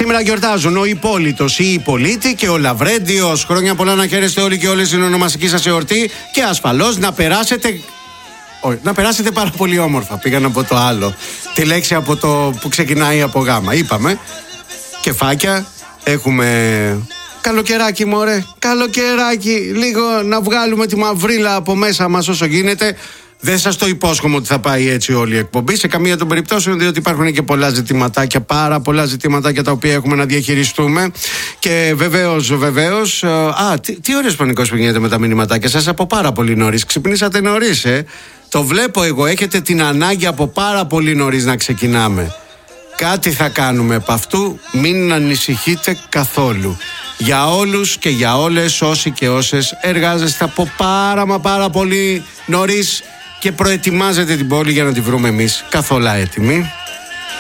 Σήμερα γιορτάζουν ο Υπόλυτος ή η Πολίτη και ο Λαβρέντιος. Χρόνια πολλά να χαίρεστε όλοι και όλες στην ονομαστική σας εορτή. Και ασφαλώς να περάσετε. Να περάσετε πάρα πολύ όμορφα. Πήγαν από το άλλο. Τη λέξη από το που ξεκινάει από γάμα. Είπαμε. Κεφάκια. Έχουμε. Καλοκαιράκι, μωρέ. Καλοκαιράκι. Λίγο να βγάλουμε τη μαυρίλα από μέσα μας όσο γίνεται. Δεν σας το υπόσχομαι ότι θα πάει έτσι όλη η εκπομπή σε καμία των περιπτώσεων, διότι υπάρχουν και πολλά ζητηματάκια, πάρα πολλά ζητηματάκια τα οποία έχουμε να διαχειριστούμε. Και βεβαίως. Τι ωραίος πανικός που γίνεται με τα μηνυματάκια σας από πάρα πολύ νωρίς. Ξυπνήσατε νωρίς, Το βλέπω εγώ. Έχετε την ανάγκη από πάρα πολύ νωρίς να ξεκινάμε. Κάτι θα κάνουμε από αυτού, μην ανησυχείτε καθόλου. Για όλους και για όλες όσοι και όσες εργάζεστε από πάρα πολύ νωρίς και προετοιμάζετε την πόλη για να τη βρούμε εμείς καθόλου έτοιμοι.